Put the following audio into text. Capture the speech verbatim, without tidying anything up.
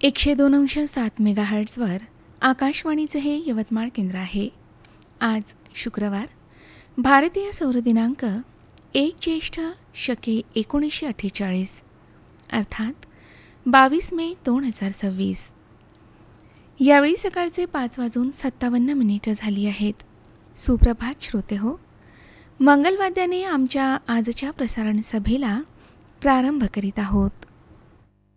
एकशे दोन अंश सात मेगाहर्ट्झवर आकाशवाणीचं हे यवतमाळ केंद्र आहे. आज शुक्रवार, भारतीय सौर दिनांक एक ज्येष्ठ शके एकोणीसशे अठ्ठेचाळीस अर्थात बावीस मे दोन हजार सव्वीस. यावेळी सकाळचे पाच वाजून सत्तावन्न मिनिटं झाली आहेत. सुप्रभात श्रोते हो. मंगलवाद्याने आमच्या आजच्या प्रसारण सभेला प्रारंभ करीत आहोत.